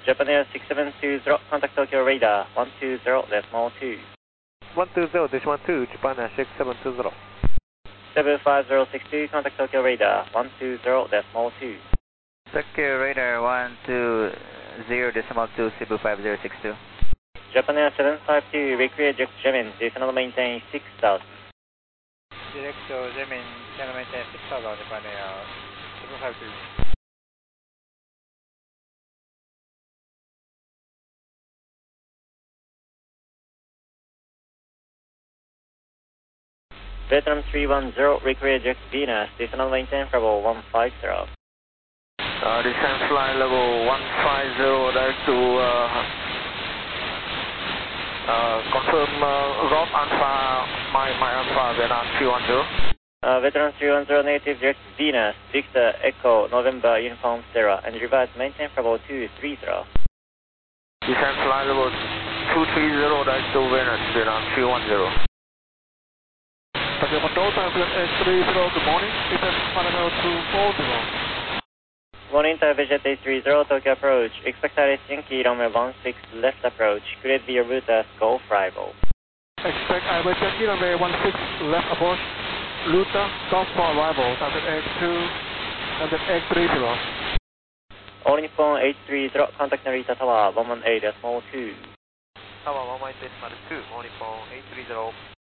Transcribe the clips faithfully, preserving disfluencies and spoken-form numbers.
Japan Air six seven two zero, contact Tokyo radar one two zero decimal two. one two zero decimal two, Japan Air six seven two zero. seven five zero six two, contact Tokyo radar one two zero decimal two. Tokyo radar one two zero decimal two, Cebu five zero six two. Japan Air seven five two, require direct Jamin, descend and maintain six thousand. Direct Jamin, descend and maintain six thousand, Japan Air seven five two. Vietnam three one zero, require direct Venus, descend and maintain level one five zero. Uh, descend flight level one five zero, direct to uh, uh, confirm uh, Golf Alpha, my, my Alpha, Vietnam three one zero. Uh, Veteran three one zero, native direct Venus, Victor Echo, November, Uniform Sierra, and revise maintain level two three zero. Descend flight level two three zero, direct to Venus, Vietnam three one zero. Tokyo Control, Vietnam eight three zero, good morning, descend flight level two four zero. Morning, Vietjet eight three zero, Tokyo approach. Expect Iris Yankee, runway one six left approach. Create via route as Golf Rival. Expect Iris Yankee, runway one six left approach. Route Golf for arrival, Vietjet eight two, Vietjet eight three zero. All Nippon eight three zero, contact Narita Tower one one eight decimal two. Tower one one eight decimal two, All Nippon eight three zero.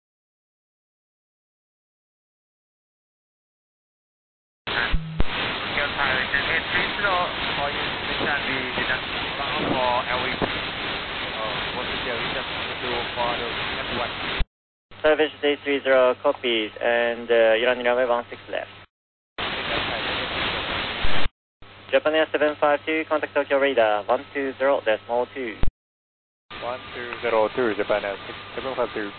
eight three zero, for you, mission be deducted for L V P. Uh, what is the reason to do for the F one? Service eight three zero, copies, and uh, you're on runway one six left. Japan Air seven five two, contact Tokyo radar one two zero decimal two. one two zero two, Japan Air seven five two.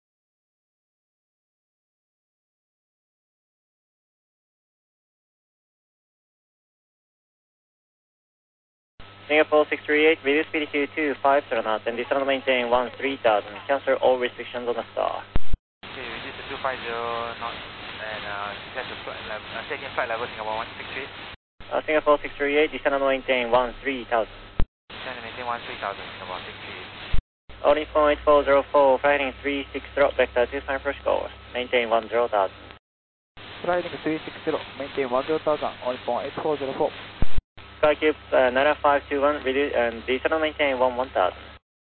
Singapore six three eight, reduce speed to two five zero knots and descend and maintain one three thousand. Cancel all restrictions on the star. Okay, reduce to two five zero knots and uh, set to flight level, uh, taking flight level Singapore one six three. Uh, Singapore six three eight, descend and maintain one three thousand. Descend and maintain one three thousand, Singapore six three eight. All Nippon eight four zero four, flighting three six zero, vector two five first course. Maintain one zero thousand. Flighting three six zero, maintain one zero thousand, All Nippon eight four zero four. Skycube uh, nine five two one, reduce and descend and maintain one one thousand.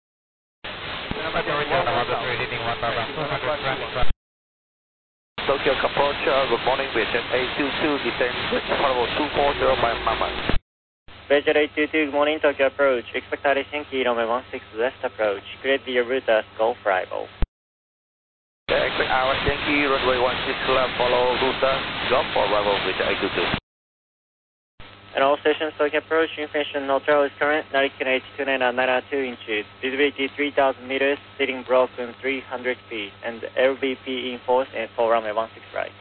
Tokyo approach, uh, good morning, Vietjet eight two two, descend level two four zero by Mama. Vietjet eight two two, good morning, Tokyo approach. Expect Iris Yankee, runway one six left approach. Create via route as Golf Rival. Yeah, expect Iris Yankee, runway one six left, follow route Golf for Rival with eight two two. And all stations, Tokyo approach, information neutral is current, Nariken eight two nine nine two inches, visibility three thousand meters, seating broken three hundred feet, and L V P in force and for runway one six right.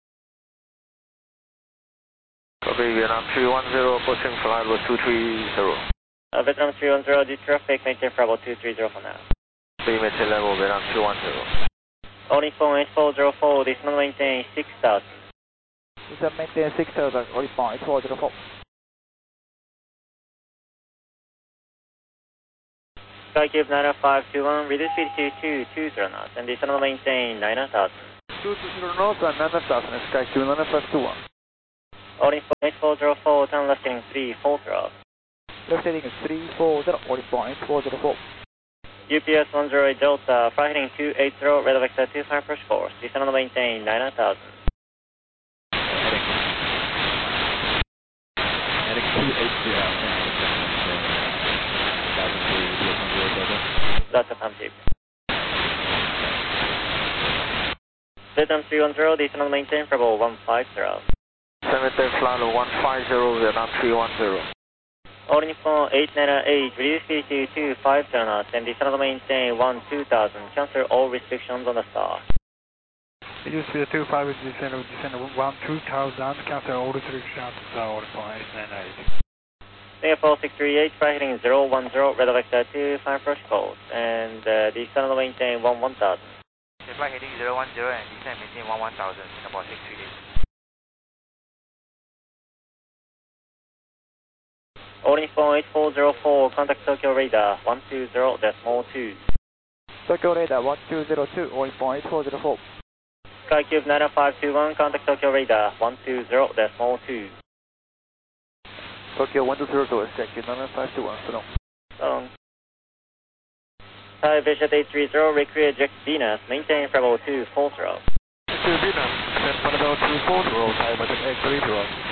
Copy, Vietnam three one zero, approaching flight level two three zero. Uh, Vietnam three one zero, due traffic, maintain level two three zero for now. Maintain level, Vietnam two one zero. All Nippon eight four zero four, descend maintain six thousand. Descend maintain six thousand, All Nippon eight four zero four. Skycube nine five two one, reduce speed to two two zero knots and descend and maintain nine thousand. two two zero knots and nine thousand, Skycube nine five two one. All Nippon eight four zero four, turn left heading three four zero. Left heading is three four zero, All Nippon eight four zero four. U P S one zero eight Delta, flight heading two eight zero, radar vector two five first course, descend and maintain nine thousand. Heading two eight zero. That's a pump tip. Vietnam three one zero, descend and maintain level one five zero. Cemetery flight level one five zero, Vietnam three one zero. All Nippon eight nine eight, reduce speed to two five zero knots and descend and maintain one two thousand. Cancel all restrictions on the star. Reduce speed to two five, descend one two thousand, cancel all restrictions, All Nippon eight nine eight. Singapore six three eight, flight heading zero one zero, radar vector two five first course, and uh, descend and maintain one one thousand. Okay, flight heading zero one zero and descend maintain one one thousand, Singapore six three eight. Calling from eight four zero four, contact Tokyo radar one two zero decimal two. Tokyo radar one two zero two, calling from eight four zero four. SkyCube nine five two one, contact Tokyo radar one two zero decimal two. Tokyo one two zero two, SkyCube nine five two one, so long. So long. Thai Vision eight three zero, recreate eject Venus, maintain level two four zero. To Venus, descend level two four zero, Thai Vision eight three zero.